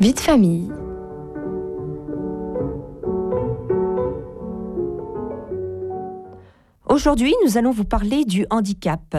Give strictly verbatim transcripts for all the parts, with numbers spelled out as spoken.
Vie de famille. Aujourd'hui, nous allons vous parler du handicap,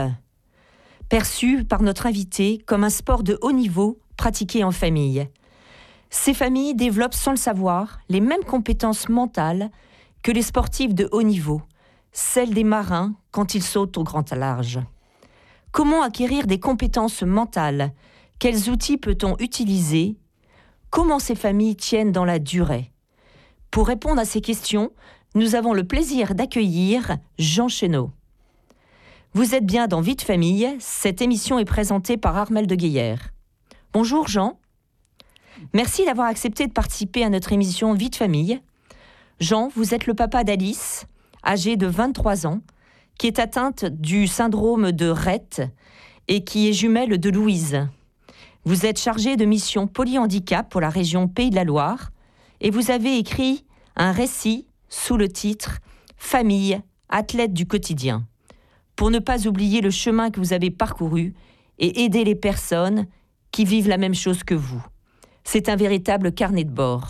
perçu par notre invité comme un sport de haut niveau pratiqué en famille. Ces familles développent sans le savoir les mêmes compétences mentales que les sportifs de haut niveau, celles des marins quand ils sautent au grand large. Comment acquérir des compétences mentales? Quels outils peut-on utiliser? Comment ces familles tiennent dans la durée? Pour répondre à ces questions, nous avons le plaisir d'accueillir Jean Chénaud. Vous êtes bien dans Vie de famille, cette émission est présentée par Armelle de Guéillère. Bonjour Jean, merci d'avoir accepté de participer à notre émission Vie de famille. Jean, vous êtes le papa d'Alice, âgée de vingt-trois ans, qui est atteinte du syndrome de Rett et qui est jumelle de Louise. Vous êtes chargé de mission polyhandicap pour la région Pays de la Loire et vous avez écrit un récit sous le titre « Famille, athlète du quotidien » pour ne pas oublier le chemin que vous avez parcouru et aider les personnes qui vivent la même chose que vous. C'est un véritable carnet de bord.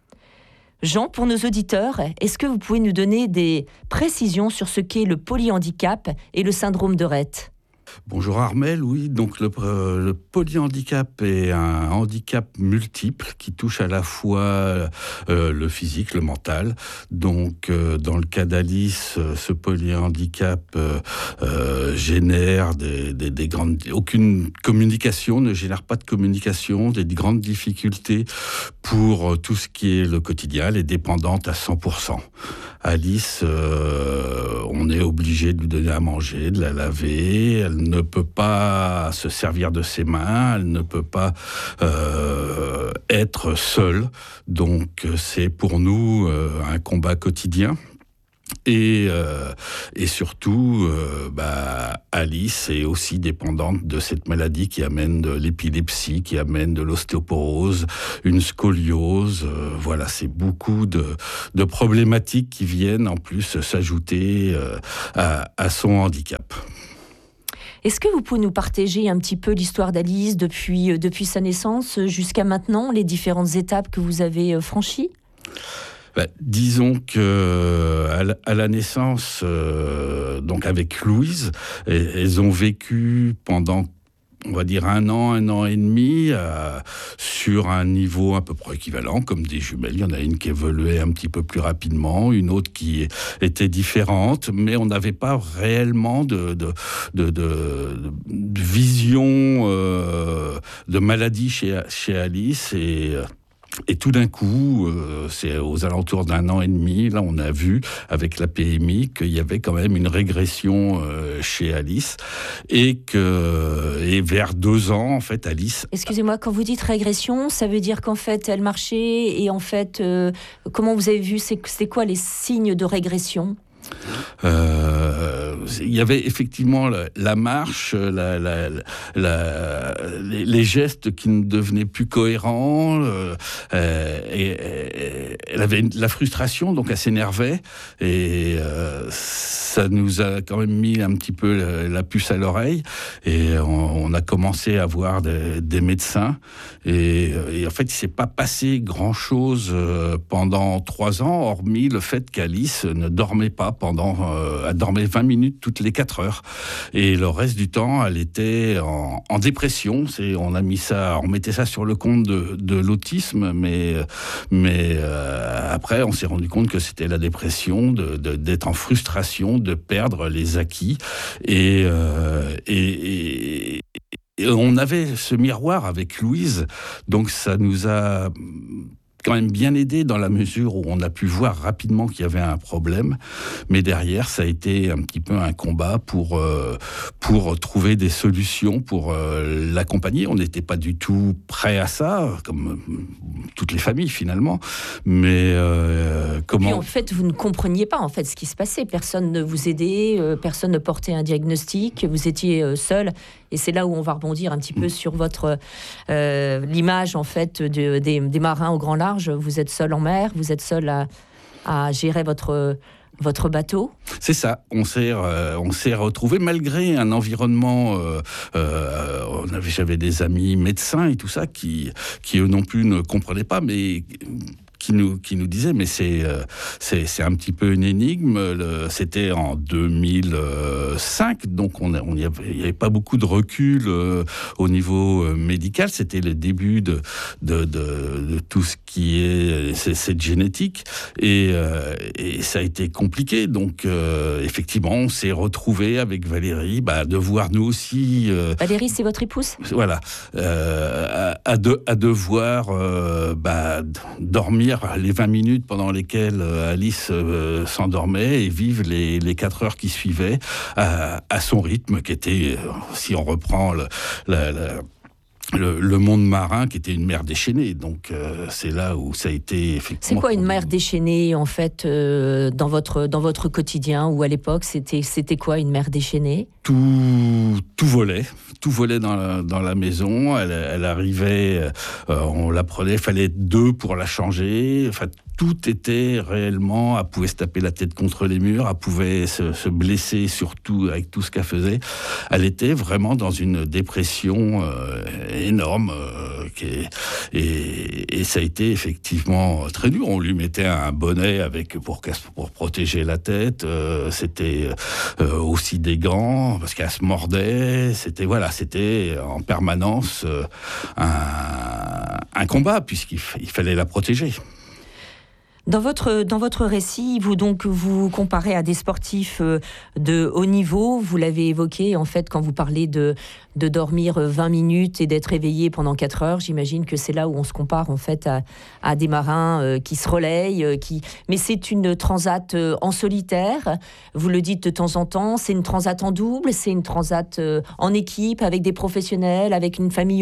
Jean, pour nos auditeurs, est-ce que vous pouvez nous donner des précisions sur ce qu'est le polyhandicap et le syndrome de Rett ? Bonjour Armelle, oui, donc le, euh, le polyhandicap est un handicap multiple qui touche à la fois euh, le physique, le mental. Donc euh, dans le cas d'Alice, euh, ce polyhandicap euh, euh, génère des, des, des grandes... Aucune communication, ne génère pas de communication, des grandes difficultés pour euh, tout ce qui est le quotidien. Elle est dépendante à cent pour cent. Alice, euh, on est obligé de lui donner à manger, de la laver, elle ne peut pas se servir de ses mains, elle ne peut pas euh, être seule. Donc c'est pour nous euh, un combat quotidien. Et, euh, et surtout, euh, bah, Alice est aussi dépendante de cette maladie qui amène de l'épilepsie, qui amène de l'ostéoporose, une scoliose. Euh, voilà, c'est beaucoup de, de problématiques qui viennent en plus s'ajouter euh, à, à son handicap. Est-ce que vous pouvez nous partager un petit peu l'histoire d'Alice depuis, depuis sa naissance jusqu'à maintenant, les différentes étapes que vous avez franchies ? Bah, disons que à la, à la naissance, euh, donc avec Louise, elles, elles ont vécu pendant, on va dire, un an, un an et demi, euh, sur un niveau à peu près équivalent, comme des jumelles. Il y en a une qui évoluait un petit peu plus rapidement, une autre qui était différente, mais on n'avait pas réellement de, de, de, de, de vision euh, de maladie chez, chez Alice. Et Et tout d'un coup, euh, c'est aux alentours d'un an et demi, là on a vu avec la P M I qu'il y avait quand même une régression euh, chez Alice et que et vers deux ans en fait Alice. Excusez-moi, quand vous dites régression, ça veut dire qu'en fait elle marchait et en fait euh, comment vous avez vu, c'est, c'est quoi les signes de régression ? Euh, il y avait effectivement la, la marche, la, la, la, les, les gestes qui ne devenaient plus cohérents. Euh, et, et, elle avait de la frustration, donc elle s'énervait. Et euh, ça nous a quand même mis un petit peu la, la puce à l'oreille. Et on, on a commencé à voir des, des médecins. Et, et en fait, il ne s'est pas passé grand-chose pendant trois ans, hormis le fait qu'Alice ne dormait pas pendant, euh, elle dormait vingt minutes toutes les quatre heures. Et le reste du temps, elle était en, en dépression. C'est, on a mis ça, on mettait ça sur le compte de, de l'autisme, mais, mais euh, après, on s'est rendu compte que c'était la dépression, de, de, d'être en frustration, de perdre les acquis. Et, euh, et, et, et on avait ce miroir avec Louise, donc ça nous a quand même bien aidé dans la mesure où on a pu voir rapidement qu'il y avait un problème, mais derrière ça a été un petit peu un combat pour euh, pour trouver des solutions pour euh, l'accompagner. On n'était pas du tout prêt à ça, comme toutes les familles finalement, mais euh, comment... Et puis en fait vous ne compreniez pas en fait ce qui se passait, personne ne vous aidait, euh, personne ne portait un diagnostic, vous étiez euh, seul. Et c'est là où on va rebondir un petit peu sur votre euh, l'image en fait de, des, des marins au grand large. Vous êtes seul en mer, vous êtes seul à, à gérer votre votre bateau. C'est ça, on s'est, euh, on s'est retrouvés malgré un environnement, euh, euh, on avait, j'avais des amis médecins et tout ça qui, qui eux non plus ne comprenaient pas, mais qui nous, qui nous disaient, mais c'est, euh, c'est, c'est un petit peu une énigme. Le, c'était en deux mille cinq, donc on n'y avait, avait pas beaucoup de recul euh, au niveau euh, médical. C'était le début de, de, de, de tout ce qui est c'est, cette génétique, et, euh, et ça a été compliqué. Donc euh, effectivement, on s'est retrouvés avec Valérie, bah, devoir nous aussi... Euh, Valérie, c'est votre épouse ? Voilà, euh, à, à, de, à devoir euh, bah, dormir les vingt minutes pendant lesquelles Alice euh, s'endormait et vivre les, les quatre heures qui suivaient à, à son rythme, qui était, si on reprend le, la, la, le, le monde marin, qui était une mer déchaînée. Donc euh, c'est là où ça a été effectivement... C'est quoi une mer déchaînée, en fait, euh, dans, votre, dans votre quotidien, ou à l'époque, c'était, c'était quoi une mer déchaînée ? Tout, tout volait, tout volait dans la, dans la maison. Elle, elle arrivait, euh, on la prenait, il fallait deux pour la changer. Enfin, tout était réellement, elle pouvait se taper la tête contre les murs, elle pouvait se, se blesser surtout avec tout ce qu'elle faisait. Elle était vraiment dans une dépression euh, énorme, euh, qui est, et, et ça a été effectivement très dur. On lui mettait un bonnet avec pour, pour protéger la tête. Euh, c'était euh, aussi des gants, parce qu'elle se mordait. C'était voilà, c'était en permanence euh, un, un combat, puisqu'il f- il fallait la protéger. Dans votre, dans votre récit, vous donc vous comparez à des sportifs de haut niveau. Vous l'avez évoqué, en fait, quand vous parlez de, de dormir vingt minutes et d'être réveillé pendant quatre heures. J'imagine que c'est là où on se compare, en fait, à, à des marins qui se relayent. Qui... Mais c'est une transat en solitaire. Vous le dites de temps en temps. C'est une transat en double. C'est une transat en équipe, avec des professionnels, avec une famille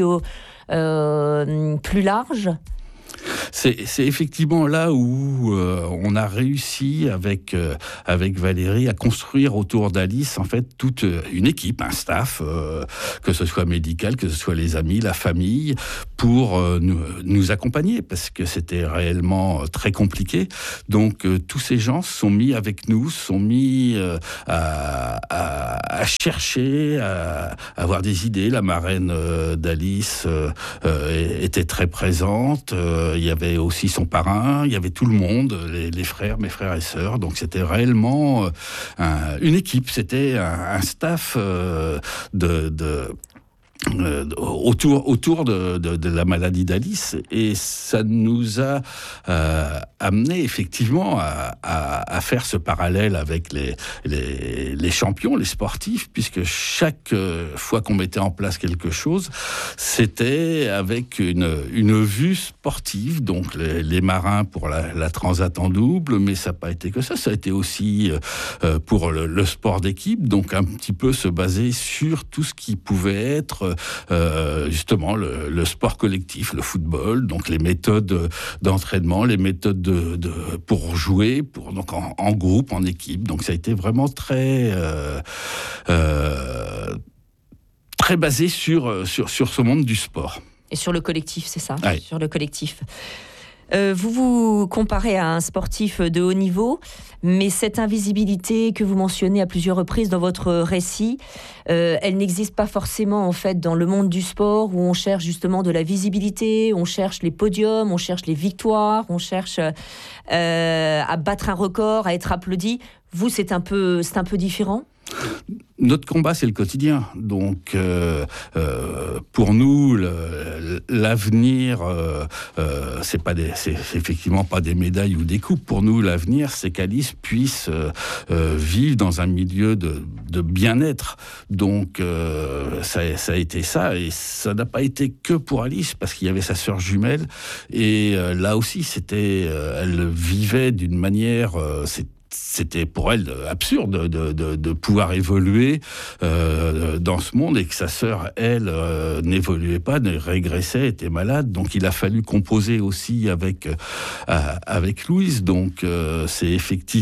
euh, plus large. C'est, c'est effectivement là où euh, on a réussi avec euh, avec Valérie à construire autour d'Alice en fait toute une équipe, un staff, euh, que ce soit médical, que ce soit les amis, la famille, pour euh, nous, nous accompagner, parce que c'était réellement très compliqué. Donc euh, tous ces gens sont mis avec nous, sont mis euh, à, à, à chercher, à, à avoir des idées. La marraine euh, d'Alice euh, euh, était très présente. Euh, il y avait aussi son parrain, il y avait tout le monde, les, les frères, mes frères et sœurs. Donc c'était réellement euh, un, une équipe, c'était un, un staff euh, de... de Euh, autour autour de, de, de la maladie d'Alice, et ça nous a euh, amené effectivement à, à, à faire ce parallèle avec les, les, les champions, les sportifs, puisque chaque fois qu'on mettait en place quelque chose, c'était avec une, une vue sportive. Donc les, les marins pour la, la transat en double, mais ça n'a pas été que ça, ça a été aussi euh, pour le, le sport d'équipe, donc un petit peu se baser sur tout ce qui pouvait être Euh, justement le, le sport collectif, le football, donc les méthodes d'entraînement, les méthodes de, de, pour jouer, pour, donc en, en groupe, en équipe. Donc ça a été vraiment très euh, euh, très basé sur, sur, sur ce monde du sport. Et sur le collectif, c'est ça ? Oui. Sur le collectif. Euh, vous vous comparez à un sportif de haut niveau, mais cette invisibilité que vous mentionnez à plusieurs reprises dans votre récit, euh, elle n'existe pas forcément en fait dans le monde du sport, où on cherche justement de la visibilité, on cherche les podiums, on cherche les victoires, on cherche euh, à battre un record, à être applaudi. Vous, c'est un peu, c'est un peu différent ? Notre combat, c'est le quotidien. Donc, euh, euh, pour nous, le, l'avenir, euh, euh, c'est pas des, c'est effectivement pas des médailles ou des coupes. Pour nous, l'avenir, c'est qu'Alice puisse euh, euh, vivre dans un milieu de, de bien-être. Donc, euh, ça, ça a été ça, et ça n'a pas été que pour Alice, parce qu'il y avait sa sœur jumelle, et euh, là aussi, c'était, euh, elle vivait d'une manière, euh, c'est c'était pour elle absurde de, de, de pouvoir évoluer euh, dans ce monde, et que sa sœur, elle, euh, n'évoluait pas, ne régressait, était malade. Donc il a fallu composer aussi avec, euh, avec Louise. Donc euh, c'est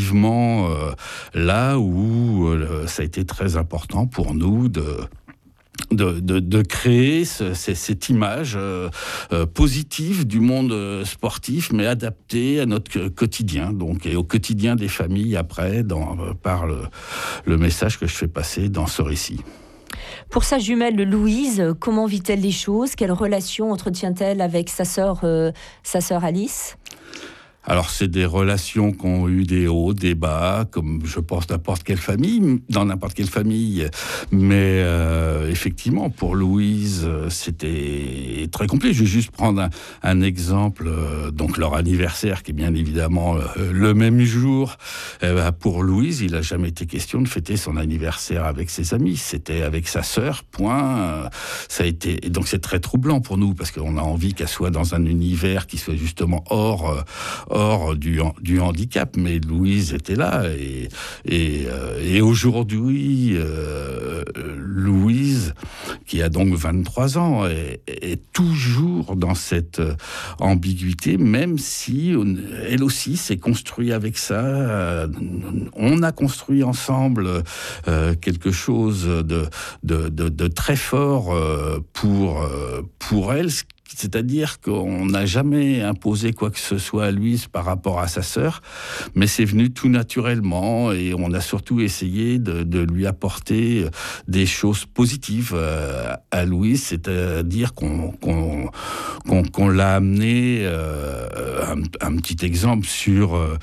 effectivement euh, là où euh, ça a été très important pour nous de... De, de, de créer ce, cette image euh, euh, positive du monde sportif, mais adaptée à notre quotidien, donc, et au quotidien des familles après, dans, euh, par le, le message que je fais passer dans ce récit. Pour sa jumelle Louise, comment vit-elle les choses? Quelle relation entretient-elle avec sa sœur, euh, sa sœur Alice? Alors, c'est des relations qui ont eu des hauts, des bas, comme je pense n'importe quelle famille, dans n'importe quelle famille. Mais euh, effectivement, pour Louise, c'était très compliqué. Je vais juste prendre un, un exemple. Donc, leur anniversaire, qui est bien évidemment le même jour. Eh ben, pour Louise, il n'a jamais été question de fêter son anniversaire avec ses amis. C'était avec sa sœur, point. Ça a été... Et donc, c'est très troublant pour nous, parce qu'on a envie qu'elle soit dans un univers qui soit justement hors... hors du, du handicap, mais Louise était là et, et, euh, et aujourd'hui euh, Louise, qui a donc vingt-trois ans, est, est toujours dans cette ambiguïté, même si on, elle aussi s'est construite avec ça. On a construit ensemble euh, quelque chose de, de, de, de très fort euh, pour, euh, pour elle, c'est-à-dire qu'on n'a jamais imposé quoi que ce soit à Louise par rapport à sa sœur, mais c'est venu tout naturellement et on a surtout essayé de, de lui apporter des choses positives à Louise, c'est-à-dire qu'on, qu'on, qu'on, qu'on l'a amené, euh, un, un petit exemple sur euh,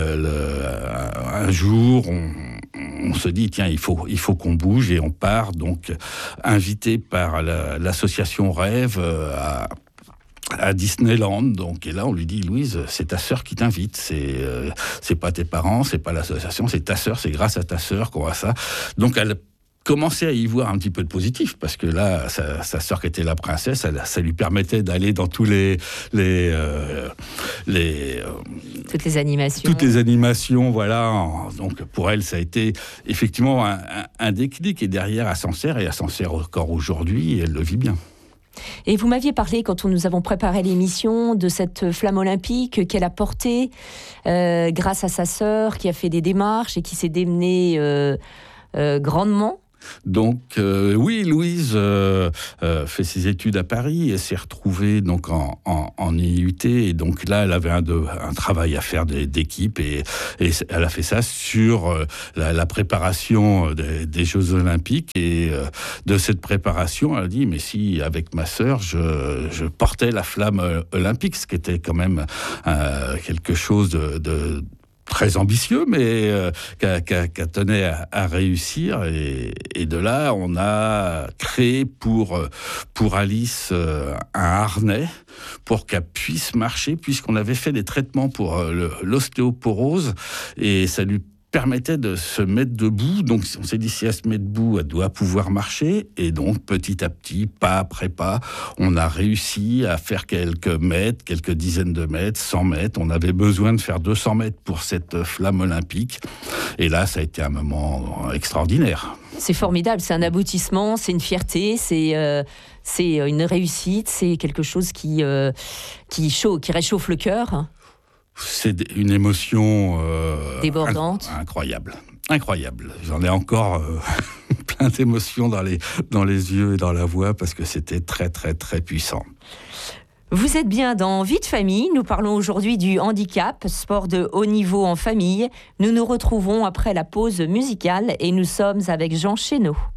le, un jour, on, on se dit tiens, il faut, il faut qu'on bouge et on part, donc invité par la, l'association Rêve à à Disneyland, donc, et là on lui dit Louise, c'est ta sœur qui t'invite, c'est euh, c'est pas tes parents, c'est pas l'association, c'est ta sœur, c'est grâce à ta sœur qu'on a ça. Donc elle commençait à y voir un petit peu de positif, parce que là, sa, sa sœur qui était la princesse, elle, ça lui permettait d'aller dans tous les les euh, les euh, toutes les animations. Toutes les animations, voilà. Donc pour elle, ça a été effectivement un, un, un déclic, et derrière, elle s'en sert, et elle s'en sert encore aujourd'hui, et elle le vit bien. Et vous m'aviez parlé, quand on, nous avons préparé l'émission, de cette flamme olympique qu'elle a portée euh, grâce à sa sœur, qui a fait des démarches et qui s'est démenée euh, euh, grandement. Donc euh, oui, Louise euh, euh, fait ses études à Paris et s'est retrouvée donc en, en, en I U T, et donc là elle avait un, de, un travail à faire d'équipe, et, et elle a fait ça sur euh, la, la préparation des, des Jeux Olympiques, et euh, de cette préparation elle a dit mais si avec ma sœur je, je portais la flamme olympique, ce qui était quand même euh, quelque chose de, de très ambitieux, mais euh, qu'elle qu qu tenait à, à réussir. Et, et de là, on a créé pour, pour Alice euh, un harnais pour qu'elle puisse marcher, puisqu'on avait fait des traitements pour euh, l'ostéoporose, et ça lui permettait de se mettre debout. Donc on s'est dit, si elle se met debout, elle doit pouvoir marcher. Et donc petit à petit, pas après pas, on a réussi à faire quelques mètres, quelques dizaines de mètres, cent mètres. On avait besoin de faire deux cents mètres pour cette flamme olympique. Et là, ça a été un moment extraordinaire. C'est formidable, c'est un aboutissement, c'est une fierté, c'est euh, c'est une réussite, c'est quelque chose qui, euh, qui, chauffe, qui réchauffe le cœur. C'est une émotion euh, débordante, inc- incroyable, incroyable. J'en ai encore euh, plein d'émotions dans les dans les yeux et dans la voix, parce que c'était très très très puissant. Vous êtes bien dans Vie de famille. Nous parlons aujourd'hui du handicap, sport de haut niveau en famille. Nous nous retrouvons après la pause musicale et nous sommes avec Jean Chénaud.